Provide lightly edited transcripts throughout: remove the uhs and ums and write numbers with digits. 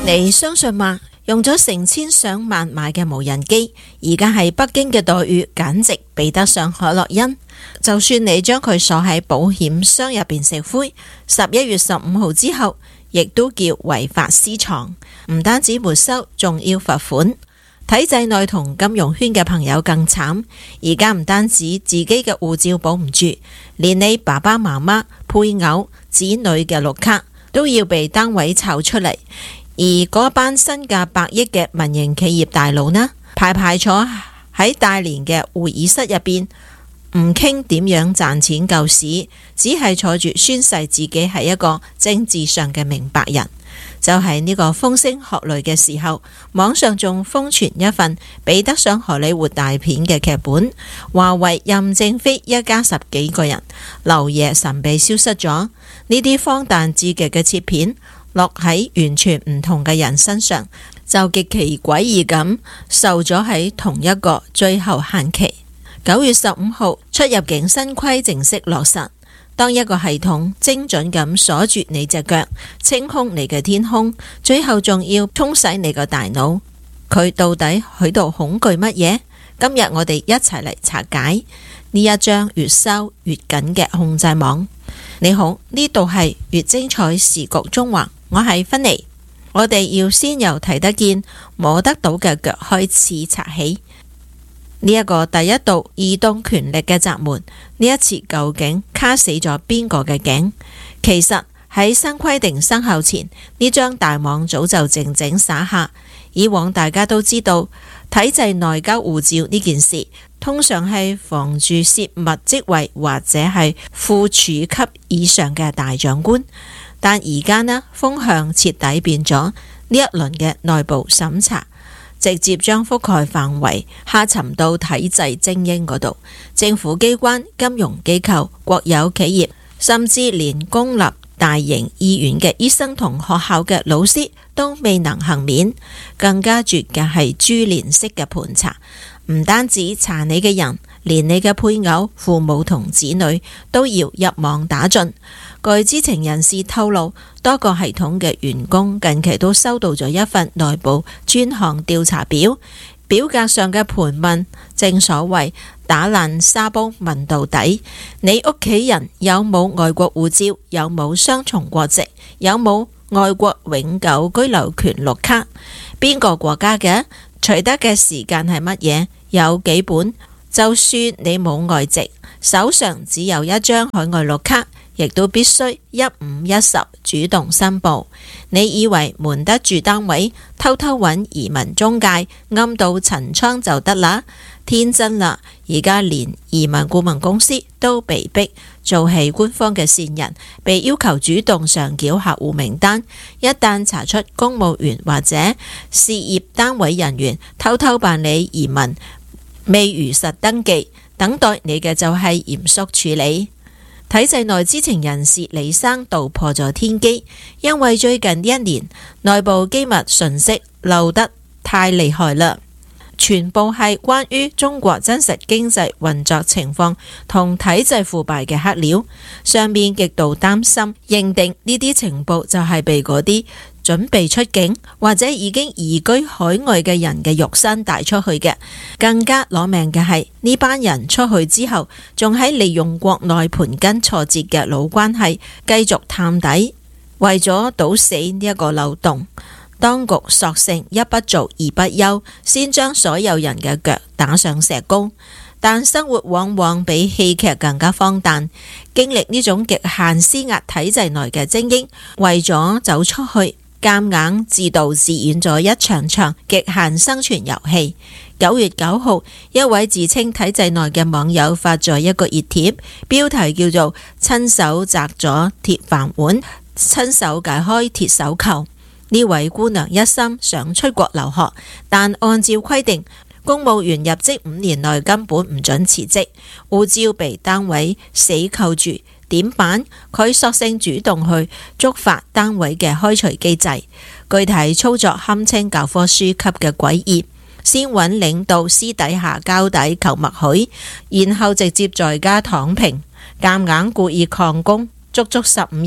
你相信嗎？用咗成千上萬買嘅無人機，而家喺北京嘅待遇簡直比得上海洛因。就算你將佢鎖喺保險箱入邊食灰，11月15號之後，亦都叫違法私藏，唔單止沒收，仲要罰款。體制內同金融圈嘅朋友更慘，而家唔單止自己嘅護照保唔住，連你爸爸媽媽、配偶、子女嘅綠卡都要被單位炒出嚟。而嗰班身價百億嘅民營企業大佬呢，排坐喺大連嘅會議室入邊，唔傾點樣賺錢救市，只係坐住宣誓自己係一個政治上嘅明白人。就係呢個風聲鶴唳嘅時候，網上仲瘋傳一份比得上荷里活大片嘅劇本，話為任正非一家10幾個人漏夜神秘消失咗。呢啲荒誕至極嘅切片落喺完全唔同嘅人身上，就極其詭異咁受咗喺同一個最後限期。9月15號出入境新規正式落實，當一個系統精準咁鎖住你隻腳，清空你嘅天空，最後仲要沖洗你個大腦，佢到底喺度恐懼乜嘢？今日我哋一齊嚟拆解呢一張越收越緊嘅控制網。你好，呢度係越精彩時局中環，我係芬妮。我哋要先由睇得見摸得到嘅腳開始拆起。呢一個第一道移動權力嘅閘門，呢一次究竟卡死咗邊個嘅頸？其實喺新規定生效前，呢張大網早就靜靜撒下。以往大家都知道體制內交護照呢件事，通常係防住泄密職位或者係副處級以上嘅大長官。但而家呢，風向徹底變咗，呢一輪嘅內部審查直接將覆蓋範圍下沉到體制精英嗰度，政府機關、金融機構、國有企業，甚至連公立大型醫院嘅醫生同學校嘅老師都未能幸免。更加絕嘅係株連式嘅盤查，唔單止查你嘅人，連你嘅配偶、父母同子女都要入網打盡。據知情人士透露，多個系統嘅員工近期都收到咗一份內部專項調查表，表格上嘅盤問，正所謂打爛沙煲問到底。你屋企人有冇外國護照？有冇雙重國籍？有冇外國永久居留權綠卡？邊個國家嘅？取得嘅時間係乜嘢？有幾本？就算你冇外籍，手上只有一張海外綠卡，亦都必須1510主動申報。你以為瞞得住單位，偷偷揾移民中介暗度陳倉就得啦？天真啦！而家連移民顧問公司都被逼做起官方嘅線人，被要求主動上繳客戶名單。一旦查出公務員或者事業單位人員偷偷辦理移民，未如實登記，等待你嘅就係嚴肅處理。體制內知情人士李生道破咗天機，因為最近呢一年內部機密信息漏得太厲害啦，全部係關於中國真實經濟運作情況同體制腐敗嘅黑料。上面極度擔心，認定呢啲情報就係被嗰啲準備出境或者已經移居海外嘅人嘅肉身帶出去嘅。更加攞命嘅係呢班人出去之後，仲喺利用國內盤根錯節嘅老關係繼續探底。為咗堵死呢一個漏洞，當局索性一不做二不休，先將所有人嘅腳打上石膏。但生活往往比戲劇更加荒誕，經歷呢種極限施壓體制內嘅精英，為咗走出去，夾硬自導自演咗一場場極限生存遊戲。9月9號，一位自稱體制內嘅網友發咗一個熱帖，標題叫做親手摘咗鐵飯碗，親手解開鐵手扣。呢位姑娘一心想出國留學，但按照規定，公務員入職5年內根本唔准辭職，護照被單位死扣住，點辦？佢索性主動去觸發單位嘅開除機制，具體操作堪稱教科書級嘅詭異。先揾領導私底下交底求默許，然後直接在家躺平，夾硬故意曠工，足足15日，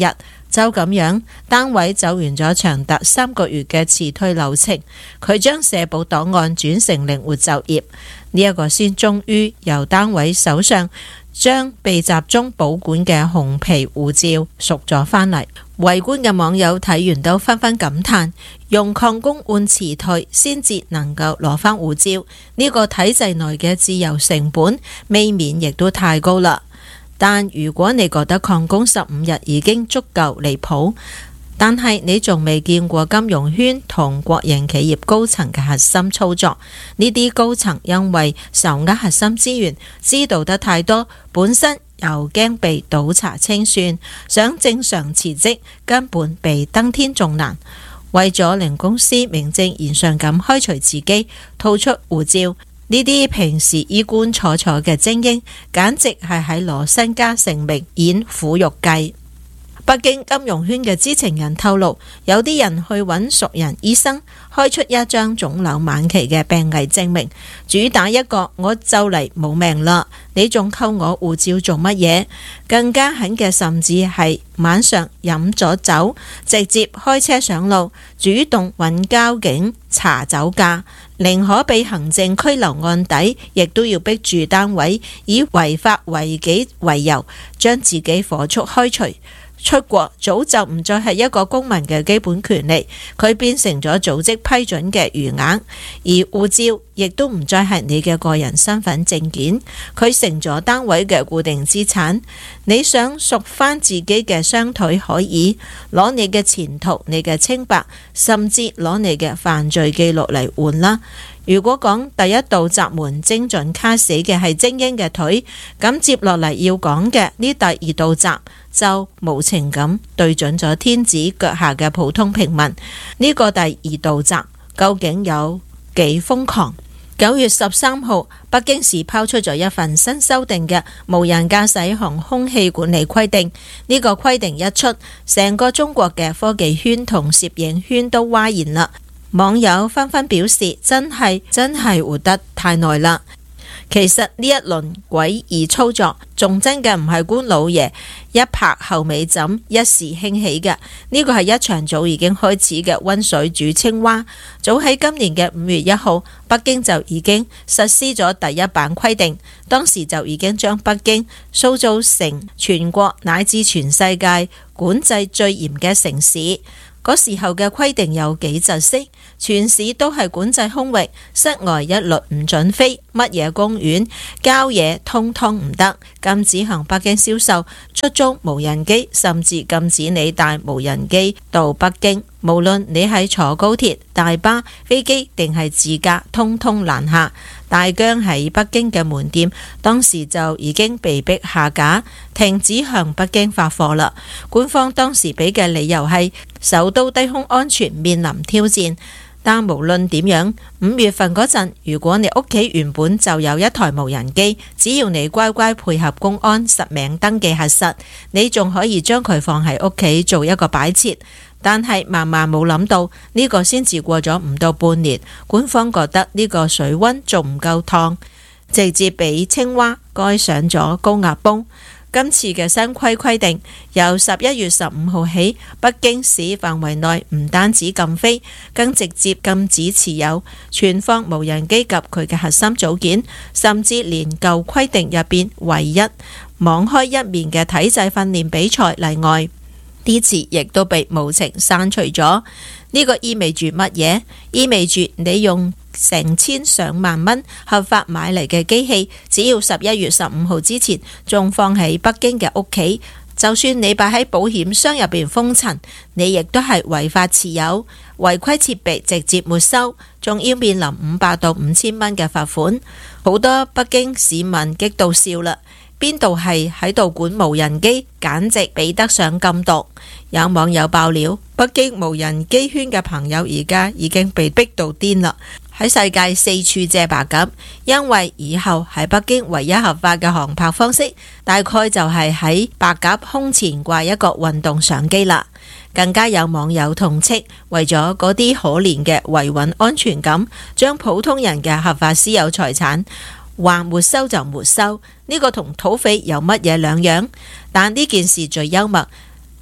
就咁樣，單位走完咗長達3個月嘅辭退流程，佢將社保檔案轉成靈活就業，呢一個先終於由單位手上將被集中保管嘅紅皮護照贖咗返嚟。圍觀嘅網友睇完都紛紛感嘆，用礦工換辭退先至能夠攞返護照，呢個體制內嘅自由成本未免亦都太高啦。但如果你覺得礦工15日已經足夠離譜，但係你仲未見過金融圈同國營企業高層嘅核心操作，呢啲高層因為受握核心資源，知道得太多，本身又驚被倒查清算，想正常辭職根本比登天仲難。為咗令公司名正言順咁開除自己，吐出護照，呢啲平時衣冠楚楚嘅精英，簡直係喺攞身家性命演苦肉計。北京金融圈嘅知情人透露，有啲人去揾熟人醫生開出一張腫瘤晚期嘅病危證明，主打一個我就嚟冇命啦，你仲扣我護照做乜嘢？更加狠嘅甚至係晚上飲咗酒，直接開車上路，主動揾交警查酒駕，寧可被行政拘留案底，亦都要逼住單位以違法違紀為由，將自己火速開除。出國早就唔再係一個公民嘅基本權利，佢變成咗組織批准嘅餘額，而護照亦都唔再係你嘅個人身份證件，佢成咗單位嘅固定資產。你想贖翻自己嘅雙腿可以，攞你嘅前途、你嘅清白，甚至攞你嘅犯罪記錄嚟換啦。如果講第一道閘門精準卡死嘅係精英嘅腿，咁接落嚟要講嘅呢第二道閘就無情咁對準咗天子腳下嘅普通平民。呢個第二道閘究竟有幾瘋狂？9月13號，北京市拋出咗一份新修訂嘅無人駕駛航空器管理規定。呢個規定一出，成個中國嘅科技圈同攝影圈都嘩然啦。網友紛紛表示，真係活得太耐啦。其實呢一輪詭異操作，仲真嘅唔係官老爺一拍後尾枕一時興起嘅，呢個係一場早已經開始嘅溫水煮青蛙。早喺今年嘅5月1號，北京就已經實施咗第一版規定，當時就已經將北京塑造成全國乃至全世界管制最嚴嘅城市。嗰時候嘅規定有幾窒息，全市都係管制空域，室外一律唔准飛，乜嘢公園、郊野通通唔得，禁止向北京銷售、出租無人機，甚至禁止你帶無人機到北京。無論你係坐高鐵、大巴、飛機定係自駕，通通攔下。大疆喺北京嘅門店當時就已經被逼下架，停止向北京發貨啦。官方當時俾嘅理由係首都低空安全面臨挑戰。但無論點樣，5月份嗰陣，如果你屋企原本就有一台無人機，只要你乖乖配合公安實名登記核實，你仲可以將佢放喺屋企做一個擺設。但係萬萬冇諗到，呢個先至過咗唔到半年，官方覺得呢個水溫仲唔夠燙，直接俾青蛙蓋上咗高壓泵。今次嘅新規定，由11月15號起，北京市範圍內唔單止禁飛，更直接禁止持有、存放無人機及佢嘅核心組件，甚至連舊規定入邊唯一網開一面嘅體制訓練比賽例外，啲詞亦都被無情刪除咗。呢個意味住乜嘢？意味住你用成千上萬蚊合法買嚟嘅機器，只要11月15號之前仲放喺北京嘅屋企，就算你擺喺保險箱入邊封塵，你亦都係違法持有，違規設備直接沒收，仲要面臨500到5000蚊嘅罰款。好多北京市民激到笑啦！邊度係喺度管無人機，簡直比得上禁毒。有網友爆料，北京無人機圈嘅朋友而家已經被逼到癲啦，喺世界四處借白鴿，因為以後喺北京唯一合法嘅航拍方式，大概就係喺白鴿胸前掛一個運動相機啦。更加有網友痛斥，為咗嗰啲可憐嘅維穩安全感，將普通人嘅合法私有財產話沒收就沒收，呢個同土匪有乜嘢兩樣？但呢件事最幽默，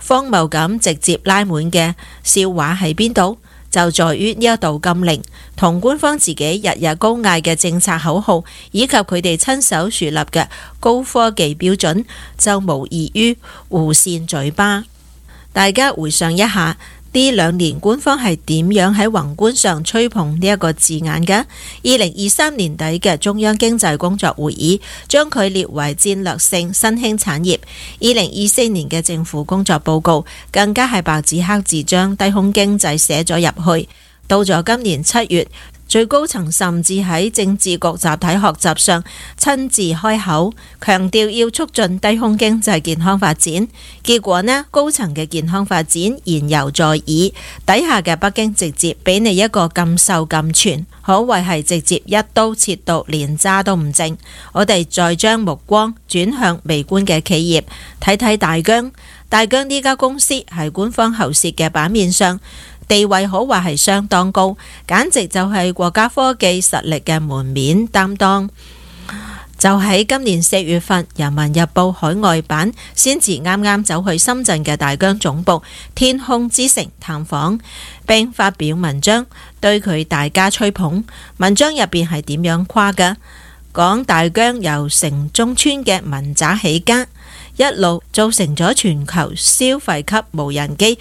荒謬咁直接拉滿嘅笑話喺邊度？就在於呢一道禁令同官方自己日日高嗌嘅政策口號，以及佢哋親手樹立嘅高科技標準，就無異於互扇嘴巴。大家回想一下，呢2年官方係點樣喺宏觀上吹捧呢一個字眼嘅？2023年底嘅中央經濟工作會議將佢列為戰略性新興產業。2024年嘅政府工作報告更加係白紙黑字將低空經濟寫咗入去。到咗今年7月，最高層甚至喺政治局集體學習上親自開口，強調要促進低空經濟健康發展。結果呢，高層嘅健康發展言猶在耳，底下嘅北京直接俾你一個禁售禁傳，可謂係直接一刀切到連渣都唔剩。我哋再將目光轉向微觀嘅企業，睇睇大疆。大疆呢家公司喺官方喉舌嘅版面上，地位可話係相當高，簡直就係國家科技實力嘅門面擔當。就喺今年4月份，《人民日報》海外版先至啱啱走去深圳嘅大疆總部天空之城探訪，並發表文章對佢大加吹捧。文章入邊係點樣誇嘅？講大疆由城中村嘅民宅起家，一路造成咗全球消費級無人機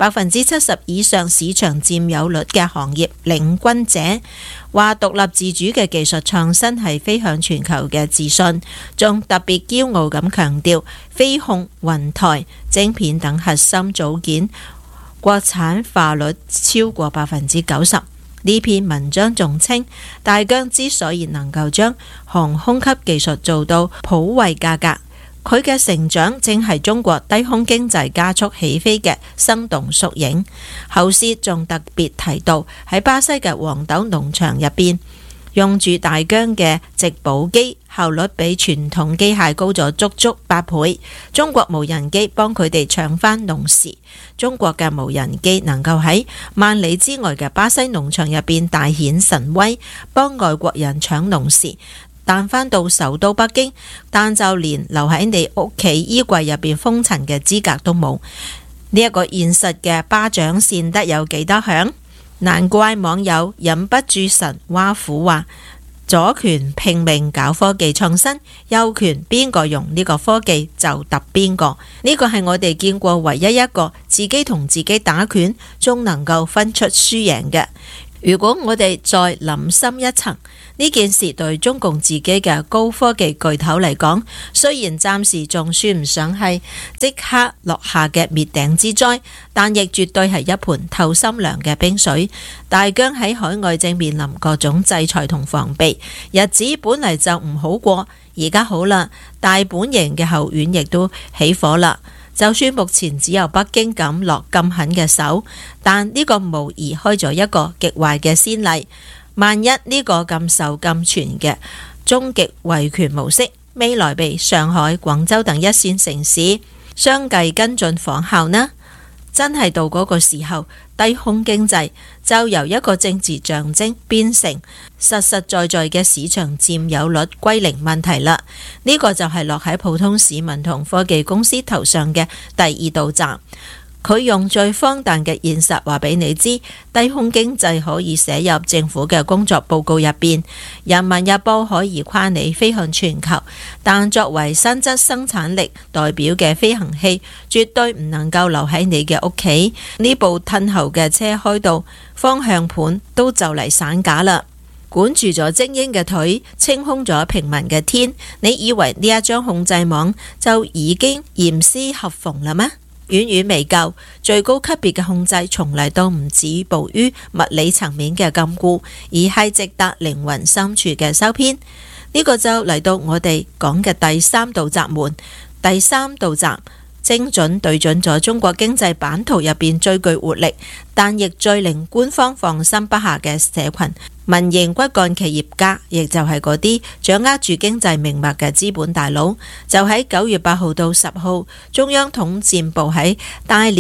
70%以上市場佔有率嘅行業領軍者，話獨立自主嘅技術創新係飛向全球嘅自信，仲特別驕傲咁強調飛控、雲台、晶片等核心組件國產化率超過90%。呢篇文章仲稱，大疆之所以能夠將航空級技術做到普惠價格，佢嘅成長正係中國低空經濟加速起飛嘅生動縮影。後舌仲特別提到喺巴西嘅黃豆農場入邊，用住大疆嘅直補機，效率比傳統機械高咗足足8倍。中國無人機幫佢哋搶翻農時，中國嘅無人機能夠喺萬里之外嘅巴西農場入邊大顯神威，幫外國人搶農時，但返到首都北京，但就連留喺你屋企衣櫃入邊封塵嘅資格都冇。呢一個現實嘅巴掌扇得有幾多響？難怪網友忍不住神挖苦話：左權拼命搞科技創新，右權邊個用呢個科技就揼邊個。呢個係我哋見過唯一一個自己同自己打拳，仲能夠分出輸贏嘅。如果我哋再諗深一層，呢件事對中共自己嘅高科技巨頭嚟講，雖然暫時仲算唔上係即刻落下嘅滅頂之災，但亦絕對係一盤透心涼嘅冰水。大疆喺海外正面臨各種制裁同防備，日子本嚟就唔好過，而家好啦，大本營嘅後院亦都起火啦。就算目前只有北京敢落咁狠嘅手，但呢個無疑開咗一個極壞嘅先例。萬一呢個禁售禁傳嘅終極維權模式未來被上海、廣州等一線城市相繼跟進仿效呢？真係到嗰個時候，低空經濟就由一個政治象徵變成實實在在嘅市場佔有率歸零問題啦。呢個就係落喺普通市民同科技公司頭上嘅第二道閘。佢用最荒誕嘅現實話俾你知，低空經濟可以寫入政府嘅工作報告入邊，人民日報可以誇你飛向全球，但作為實質生產力代表嘅飛行器，絕對唔能夠留喺你嘅屋企。呢部褪後嘅車開到方向盤都就嚟散架啦，管住咗精英嘅腿，清空咗平民嘅天，你以為呢一張控制網就已經嚴絲合縫啦咩？遠遠未夠，最高級別嘅控制從嚟都唔止步於物理層面嘅禁錮，而係直達靈魂深處嘅收編。呢個就嚟到我哋講嘅第三道閘門。第三道閘精準對準咗中國經濟版圖入邊最具活力，但亦最令官方放心不下嘅社群民營骨幹企業家，亦就係嗰啲掌握住經濟命脈嘅資本大佬。就喺9月8號到10號，中央統戰部喺大連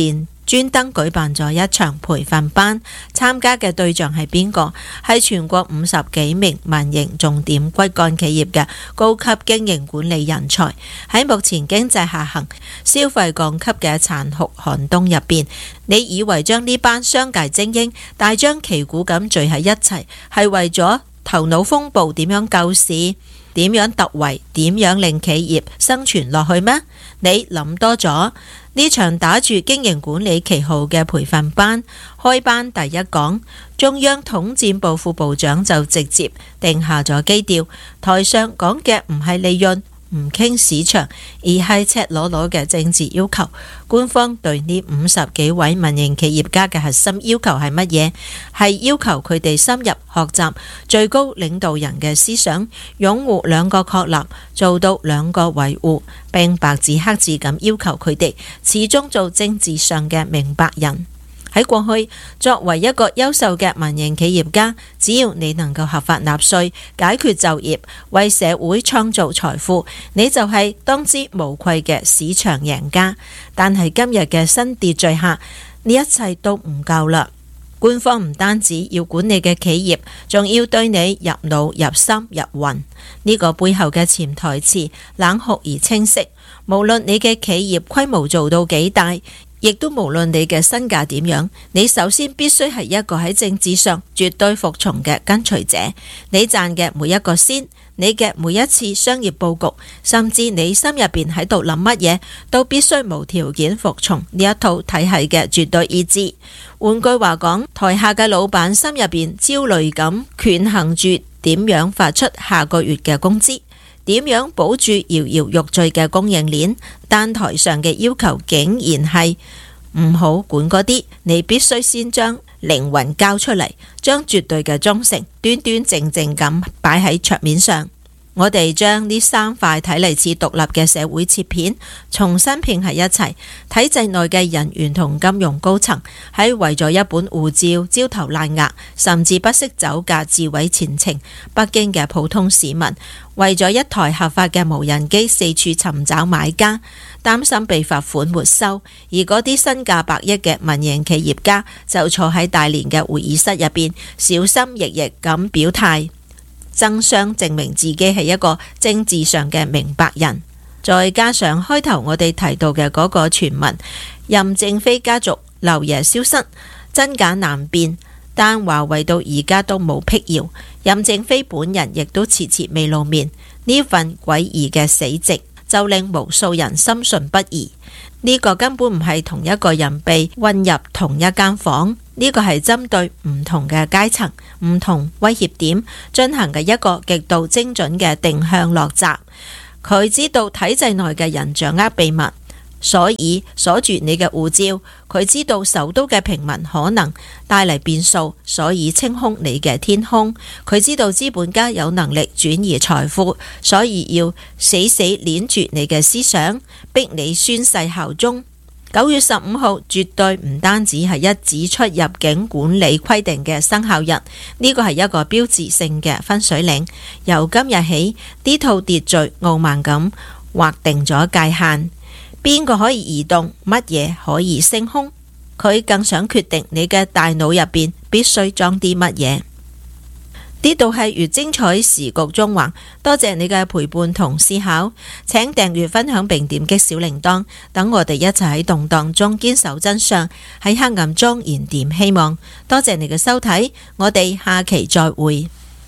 專登舉辦咗一場培訓班，參加嘅對象係邊個？係全國50幾名民營重點骨幹企業嘅高級經營管理人才。喺目前經濟下行、消費降級嘅殘酷寒冬入邊，你以為將呢班商界精英大張旗鼓咁聚喺一齊，係為咗頭腦風暴點樣救市、點樣突圍、點樣令企業生存落去咩？你諗多咗。呢場打住經營管理旗號嘅培訓班，開班第一講，中央統戰部副部長就直接定下咗基調，台上講嘅唔係利潤，唔傾市場，而係赤裸裸嘅政治要求。官方對呢50幾位民營企業家嘅核心要求係乜嘢？係要求佢哋深入學習最高領導人嘅思想，擁護兩個確立，做到兩個維護，並白紙黑字咁要求佢哋始終做政治上嘅明白人。喺過去，作為一個優秀嘅民營企業家，只要你能夠合法納稅、解決就業、為社會創造財富，你就係當之無愧嘅市場贏家。但係今日嘅新秩序下，呢一切都唔夠啦。官方唔單止要管你嘅企業，仲要對你入腦、入心、入魂。呢個背後嘅潛台詞冷酷而清晰。無論你嘅企業規模做到幾大，亦都無論你嘅身價點樣，你首先必須係一個喺政治上絕對服從嘅跟隨者。你賺嘅每一個仙，你嘅每一次商業佈局，甚至你心入邊喺度諗乜嘢，都必須無條件服從呢一套體系嘅絕對意志。換句話講，台下嘅老闆心入邊焦慮咁權衡住點樣發出下個月嘅工資，點樣保住搖搖欲墜嘅供應鏈，但台上嘅要求竟然係唔好管嗰啲，你必須先將靈魂交出嚟，將絕對嘅忠誠端端正正咁擺喺桌面上。我哋將呢3塊睇嚟似獨立嘅社會切片重新拼喺一齊，體制內嘅人員同金融高層喺為咗一本護照焦頭爛額，甚至不惜走價自毀前程；北京嘅普通市民為咗一台合法嘅無人機四處尋找買家，擔心被罰款沒收；而嗰啲身價百億嘅民營企業家就坐喺大連嘅會議室入邊，小心翼翼咁表態，爭相證明自己係一個政治上嘅明白人。再加上開頭我哋提到嘅嗰個傳聞，任正非家族漏爺消失，真假難辨，但華為到而家都冇闢謠，任正非本人亦都遲遲未露面。呢份詭異嘅死寂就令無數人深信不疑。呢個根本唔係同一個人被混入同一間房，呢個係針對唔同嘅階層、唔同威脅點進行嘅一個極度精準嘅定向落閘。佢知道體制內嘅人掌握秘密，所以鎖住你嘅護照。佢知道首都嘅平民可能帶嚟變數，所以清空你嘅天空。佢知道資本家有能力轉移財富，所以要死死鏈住你嘅思想，逼你宣誓效忠。9月15號絕對唔單止係一紙出入境管理規定嘅生效日，呢個係一個標誌性嘅分水嶺。由今日起，呢套秩序傲慢咁劃定咗界限。邊個可以移動，乜嘢可以升空？佢更想決定你嘅大腦入邊必須裝啲乜嘢。呢度係越精彩時局縱橫，多謝你嘅陪伴同思考，請訂閱分享並點擊小鈴鐺，等我哋一齊喺動盪中堅守真相，喺黑暗中燃點希望。多謝你嘅收睇，我哋下期再會。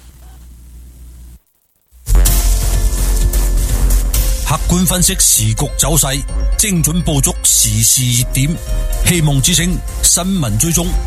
客觀分析時局走勢，精準捕捉時事熱點，希望之聲新聞追蹤。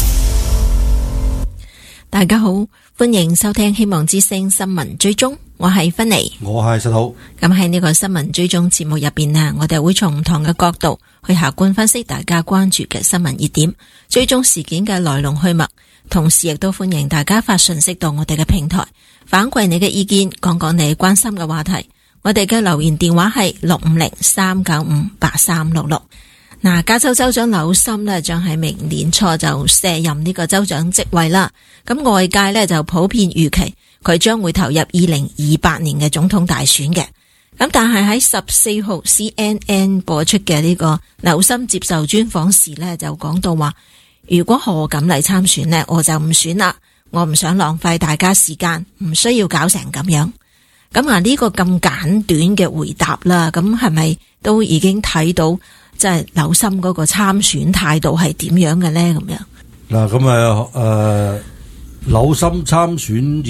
大家好，歡迎收聽希望之聲新聞追蹤，我係芬妮， 我係石頭。 咁喺呢個新聞追蹤節目入邊啊，我哋會從唔同嘅角度去客觀分析大家關注嘅新聞熱點，追蹤事件嘅來龍去脈，同時亦都歡迎大家發信息到我哋嘅平台，反饋你嘅意見，講講你關心嘅話題。我哋嘅留言電話係650-395-8366。嗱，加州州長紐森呢將喺明年初就卸任呢個州長職位啦。咁外界呢就普遍預期佢將會投入2028年嘅總統大選嘅。 咁但係喺14號 CNN 播出嘅呢個紐森接受專訪時呢，就講到話，如果賀錦麗參選呢，我就唔選啦，我唔想浪費大家時間，唔需要搞成咁樣。咁啊呢個咁簡短嘅回答啦，咁係咪都已經睇到即係紐森嗰個參選態度係點樣嘅呢？咁樣嗱，咁紐森參選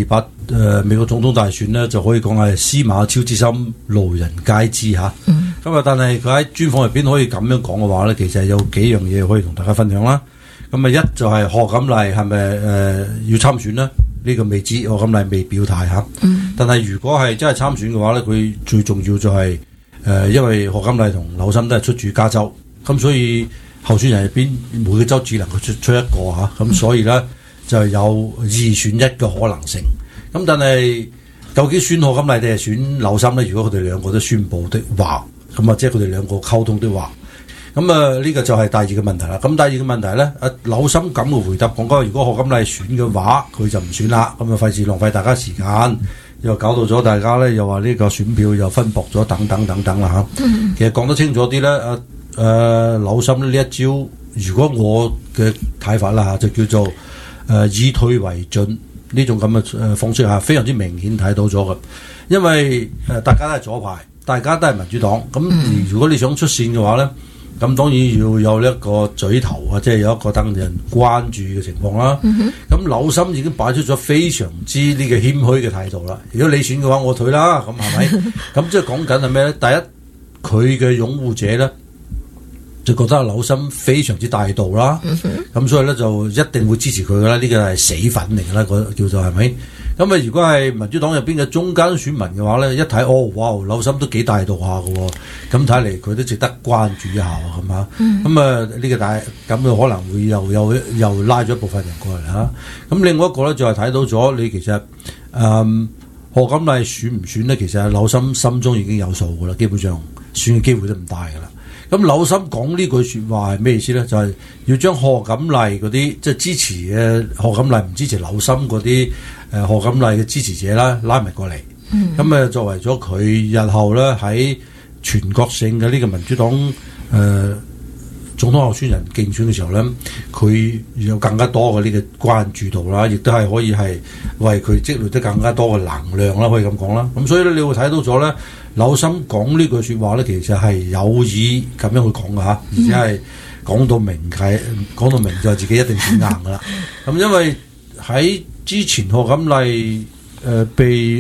2028美國總統大選呢，就可以講係司馬昭之心，路人皆知吓。咁但係佢喺專訪入邊可以咁樣講嘅話呢，其實有幾樣嘢可以同大家分享啦。咁一就係賀錦麗係咪要參選呢？呢個未知，賀錦麗未表態吓。但係如果係真係參選嘅話呢，佢最重要就係因為賀錦麗同紐森都係出住加州，咁所以候選人入邊每個州只能夠出一個吓，咁所以呢，就有2選1嘅可能性。咁但係究竟選賀錦麗定係選紐森呢？如果佢哋兩個都宣布的話，咁啊即係佢哋兩個溝通的話，咁呢個就係第二個問題啦。咁第二個問題咧，紐森咁嘅回答講緊，如果賀錦麗選嘅話，佢就唔選啦。咁啊費事浪費大家時間，又搞到咗大家咧，又話呢個選票又分薄咗，等等等等啦嚇。其實講得清楚啲咧，紐森呢一招，如果我嘅睇法啦嚇，就叫做以退為進呢種咁嘅方式嚇，非常之明顯睇到咗嘅。因為大家都係左派，大家都係民主黨，咁如果你想出線嘅話咧，咁當然要有一個嘴頭啊，即係有一個等人關注嘅情況啦。咁紐森已經擺出咗非常之呢個謙虛嘅態度啦。如果你選嘅話，我退啦，咁係咪？咁即係講緊係咩咧？第一，佢嘅擁護者咧就覺得紐森非常之大度啦，咁所以咧就一定會支持佢噶啦。呢個係死粉嚟噶啦，個叫做係咪？咁如果係民主黨入邊嘅中間選民嘅話咧，一睇哇，紐森都幾大度下嘅喎，咁睇嚟佢都值得關注一下，係嘛？咁呢個咁佢可能會又拉咗一部分人過嚟嚇。咁另外一個咧就係睇到咗你其實賀錦麗選唔選咧，其實紐森心中已經有數嘅啦，基本上選嘅機會都唔大嘅啦。咁紐森講呢句説話係咩意思咧？就係要將賀錦麗嗰啲即係支持嘅賀錦麗唔支持紐森嗰啲賀錦麗嘅支持者啦，拉埋過嚟。咁作為咗佢日後咧喺全國性嘅呢個民主黨總統候選人競選嘅時候咧，佢有更加多嘅呢個關注度啦，亦都係可以係為佢積累得更加多嘅能量啦，可以咁講啦。咁所以咧，你會睇到咗咧，紐森講呢句説話咧，其實係有意咁樣去講嘅嚇，而且係講到明就係自己一定選硬嘅啦。咁因為喺之前賀錦麗被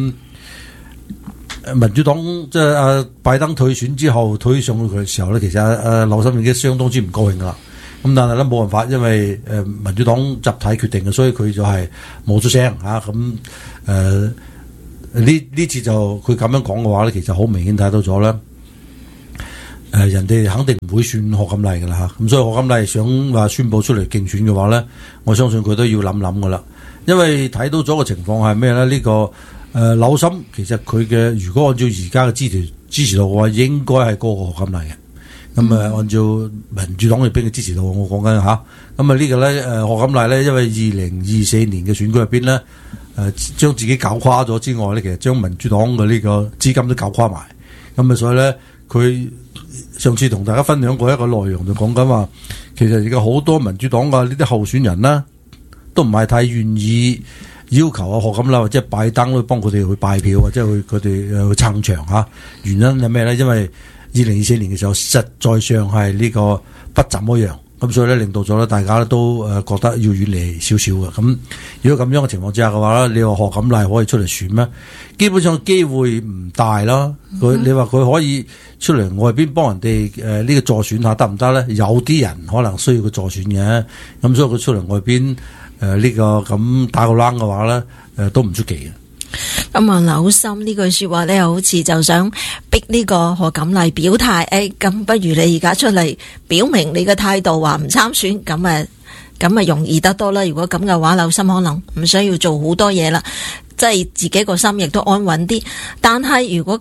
民主黨即係拜登退選之後推上去佢嘅時候咧，其實紐森已經相當之唔高興噶啦。咁但係咧冇辦法，因為民主黨集體決定嘅，所以佢就係冇出聲嚇。咁呢次就佢咁樣講嘅話咧，其實好明顯睇到咗咧。人哋肯定唔會選賀錦麗噶啦嚇。咁所以賀錦麗想話宣佈出嚟競選嘅話咧，我相信佢都要諗諗噶啦。因為睇到咗個情況係咩咧？呢個紐森其實佢嘅如果按照而家嘅支持度嘅話，應該係高過賀錦麗嘅。咁按照民主黨嘅邊嘅支持度，我講緊嚇。咁呢個咧賀錦麗咧，因為2024年嘅選舉入邊咧，將自己搞垮咗之外咧，其實將民主黨嘅呢個資金都搞垮埋。咁所以咧，佢上次同大家分享過一個內容，就講緊話，其實而家好多民主黨嘅呢啲候選人啦，都唔係太願意要求賀錦麗或者拜登去幫佢哋去拜票，或者佢哋去撐場嚇。原因係咩咧？因為2024年嘅時候，實在上係呢個不怎麼樣，咁所以咧令到咗咧大家都覺得要遠離少少嘅。咁如果咁樣嘅情況之下嘅話咧，你話賀錦麗可以出嚟選咩？基本上機會唔大啦。你話佢可以出嚟外邊幫人哋呢個助選下得唔得咧？有啲人可能需要佢助選嘅，咁所以佢出嚟外邊呢個咁打個冷嘅話咧，都唔出奇嘅。 咁紐森呢句説話咧，好似就想逼呢個賀錦麗表態，咁不如你而家出嚟表明你嘅態度，話唔參選，咁啊容易得多啦。如果咁嘅話，紐森可能唔需要做好多嘢啦，即係自己個心亦都安穩啲。但係如果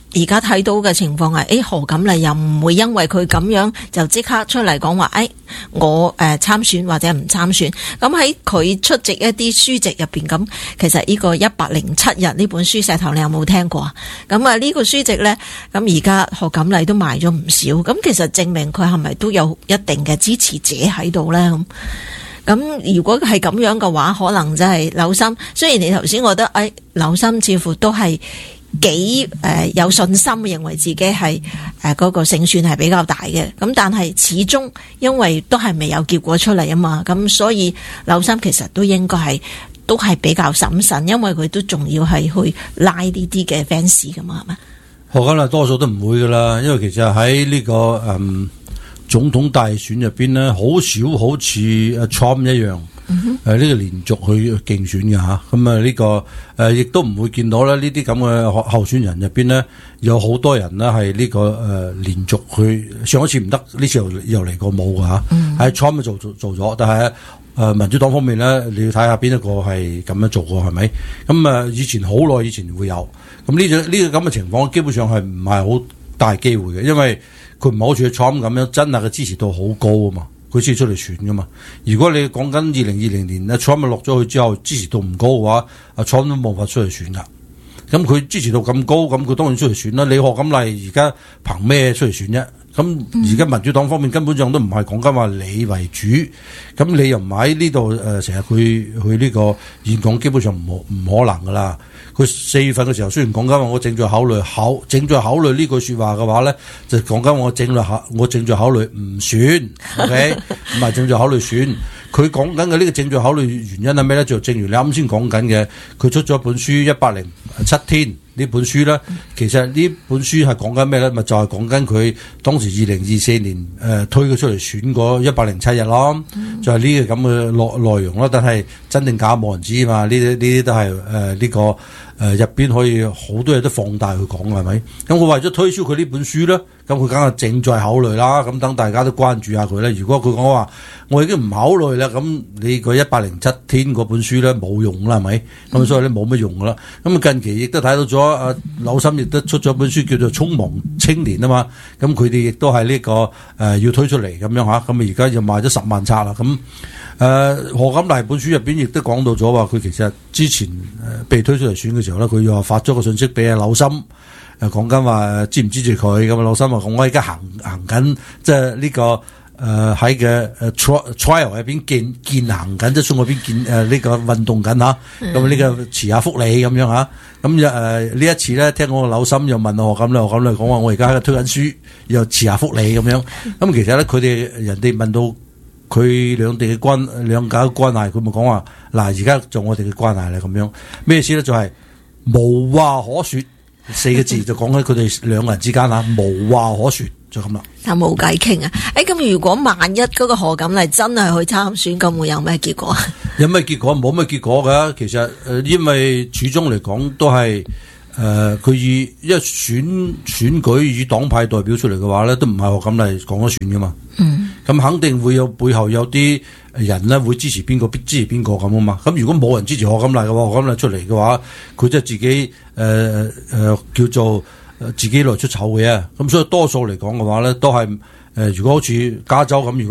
而家睇到嘅情況係，何錦麗又唔會因為佢咁樣就即刻出嚟講話，我參選或者唔參選。咁喺佢出席一啲書籍入邊，咁其實呢個107日呢本書，石頭你有冇聽過啊？咁啊呢個書籍呢，咁而家何錦麗都賣咗唔少，咁其實證明佢係咪都有一定嘅支持者喺度呢？咁如果係咁樣嘅話，可能真係柳森。雖然你頭先覺得柳森似乎都係幾有信心，認為自己係嗰個勝算係比較大嘅，咁但係始終因為都係未有結果出嚟啊嘛，咁所以柳森其實都應該都係比較審慎，因為佢都仲要係去拉呢啲嘅 fans 噶嘛，係咪？ 何錦麗多數都唔會噶啦，因為其實喺呢個總統大選入邊咧，好少好似Trump 一樣，呢個連續去競選嘅吓，咁啊呢個亦都唔會見到咧呢啲咁嘅候選人入邊咧，有好多人咧係呢個連續去，上一次唔得，呢次又嚟過冇嘅吓，喺 Trump 做咗，但係民主黨方面咧，你要睇下邊一個係咁樣做過係咪？咁以前好耐以前會有，咁呢個咁嘅情況，基本上係唔係好大機會嘅，因為佢唔係好似 Trump 咁樣，真係嘅支持度好高啊嘛，佢先出嚟選噶嘛。如果你講緊2020年咧 ，Trump 落咗去之後支持度唔高嘅話，阿 Trump 都冇法出嚟選噶。咁佢支持度咁高，咁佢當然出嚟選啦。你何錦麗而家憑咩出嚟選啫？咁而家民主黨方面根本上都唔係講緊話你為主，咁你又唔喺呢度成日去呢個演講，基本上唔可能噶啦。佢4月份嘅時候雖然講緊話我正在考慮呢句說話嘅話咧，就講緊我正在考慮唔選，OK， 唔係正在考慮選。佢講緊嘅呢個正在考慮原因係咩咧？就正如你啱先講緊嘅，佢出咗一本書107天呢本書咧，其實呢本書係講緊咩咧？咪就係講緊佢當時2024年推佢出嚟選嗰107日咯，就係呢個咁嘅內容咯。但係真定假冇人知嘛？呢啲都係呢個入邊可以好多嘢都放大去講係咪？咁佢為咗推銷佢呢本書咧，咁佢梗係正在考慮啦。咁等大家都關注下佢咧。如果佢講話我已經唔考慮啦，咁你個107天嗰本書咧冇用啦，係咪？咁所以咧冇乜用噶啦。咁近期亦都睇到咗。柳森亦都出咗本書叫做《匆忙青年》啊嘛，咁佢哋亦都係呢個要推出嚟咁樣吓，咁而家又賣咗10萬冊啦。咁何錦麗本書入邊亦都講到咗話，佢其實之前被推出嚟選嘅時候咧，佢又話發咗個信息俾阿柳森，講緊話支唔支持佢。咁啊柳森話我而家行緊，即係呢個。喺嘅trial 入邊健行緊，即係送嗰邊呢個運動緊吓，咁呢個遲下福利咁樣吓，咁呢一次咧，聽我柳森又問我何錦麗講話，我而家喺度推緊書，又遲下福利咁樣，咁其實咧佢哋人哋問到佢兩家嘅關係，佢咪講話嗱，而家做我哋嘅關係咧咁樣，咩意思咧？就係無話可說4個字，就講緊佢哋兩個人之間吓，無話可說。就咁啦， 但冇偈傾啊！咁如果萬一嗰個何錦麗真係去參選，咁會有咩結果？ 有咩結果？冇咩結果噶。其實因為始終嚟講都係佢因為選舉以黨派代表出嚟嘅話咧，都唔係何錦麗講咗算噶嘛。咁肯定會有背後有啲人咧會支持邊個，支持邊個咁啊嘛。咁如果冇人支持何錦麗嘅話，何錦麗出嚟嘅話，佢即係自己叫做。自己來出醜嘅，咁所以多數嚟講嘅話咧，都係如果好似加州咁，如果